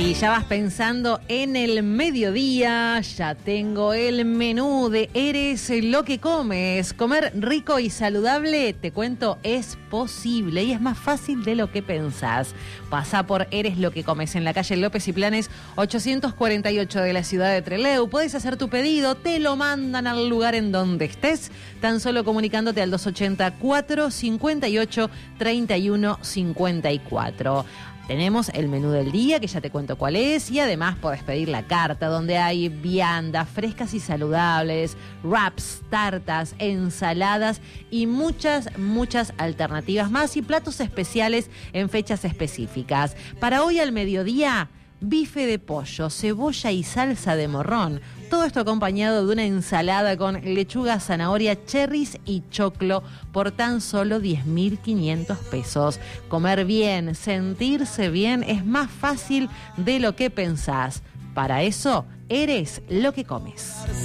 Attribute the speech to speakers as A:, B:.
A: Sí, ya vas pensando en el mediodía, ya tengo el menú de Eres lo que comes. Comer rico y saludable, te cuento, es posible y es más fácil de lo que pensás. Pasá por Eres lo que comes en la calle López y Planes 848 de la ciudad de Trelew. Puedes hacer tu pedido, te lo mandan al lugar en donde estés, tan solo comunicándote al 280-458-3154. Tenemos el menú del día, que ya te cuento cuál es, y además podés pedir la carta, donde hay viandas frescas y saludables, wraps, tartas, ensaladas y muchas alternativas más y platos especiales en fechas específicas. Para hoy al mediodía, bife de pollo, cebolla y salsa de morrón. Todo esto acompañado de una ensalada con lechuga, zanahoria, cherries y choclo por tan solo 10.500 pesos. Comer bien, sentirse bien es más fácil de lo que pensás. Para eso, eres lo que comes.